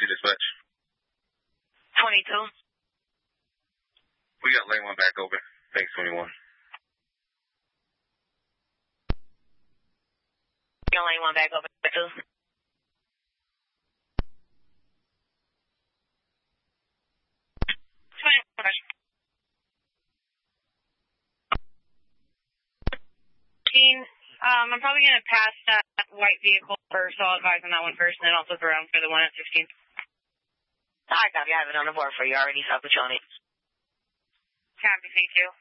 dispatch. 22. We got lane 1 back open. Thanks, 21. Got lane 1 back open, 2. I'm probably going to pass that white vehicle first, so I'll advise on that one first, and then I'll flip around for the one at 16. Alright, copy. I have it on the board for you. I already stopped with you on it. Copy, thank you.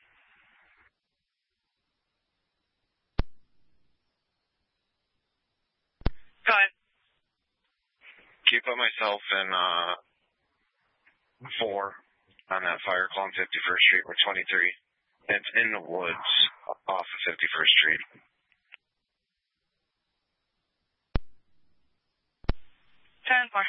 Go ahead. Keep up myself and 4 on that fire call on 51st Street. We're 23. It's in the woods off of 51st Street. 10-4.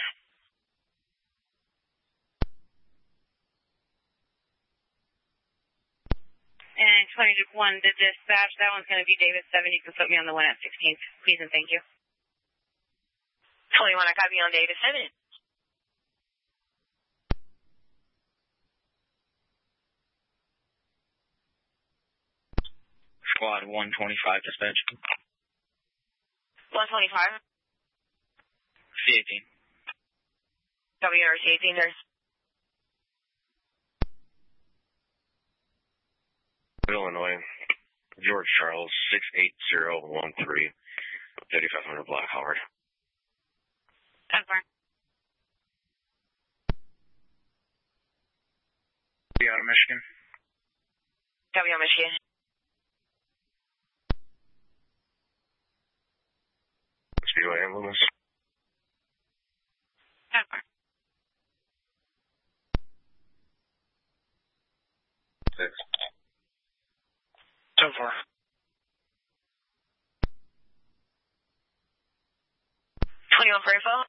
And 21, the dispatch, that one's going to be David 7. You can put me on the one at 16th. Please and thank you. 21, I copy on David 7. Squad 125 dispatch. 125. C18. WRC 18 there. Illinois, George Charles, 68013, 3500 Black Howard. 10-4. Out of Michigan. W Michigan. Speedway and Loomis. 10-4. 6. 10-4. 21 for info.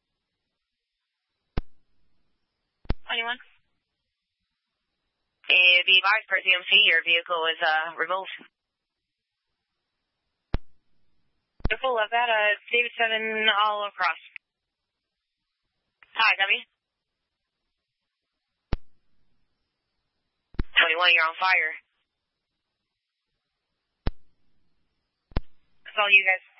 21. Be advised per CMC, your vehicle is removed. Full of that, David 7 all across. Hi, W. 21, you're on fire. That's all you guys.